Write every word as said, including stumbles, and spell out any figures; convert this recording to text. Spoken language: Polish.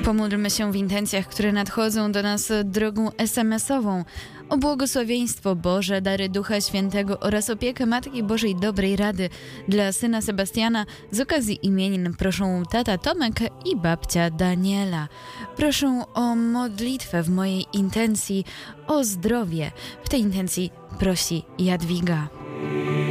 Pomódlmy się w intencjach, które nadchodzą do nas drogą es em esową. O błogosławieństwo Boże, dary Ducha Świętego oraz opiekę Matki Bożej Dobrej Rady dla syna Sebastiana z okazji imienin proszą tata Tomek i babcia Daniela. Proszę o modlitwę w mojej intencji o zdrowie. W tej intencji prosi Jadwiga.